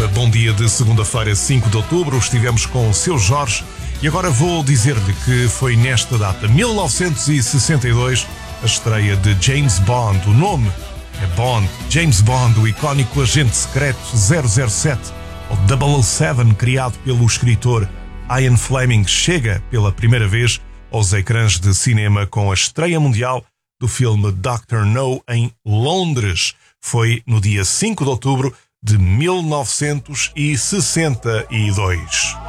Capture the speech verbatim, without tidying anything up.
bom dia de segunda-feira, cinco de outubro. Estivemos com o seu Jorge e agora vou dizer-lhe que foi nesta data, mil novecentos e sessenta e dois, a estreia de James Bond. O nome é Bond. James Bond, o icónico agente secreto zero zero sete, ou double oh seven, criado pelo escritor Ian Fleming, chega pela primeira vez aos ecrãs de cinema com a estreia mundial do filme doutor No em Londres. Foi no dia cinco de outubro de mil novecentos e sessenta e dois.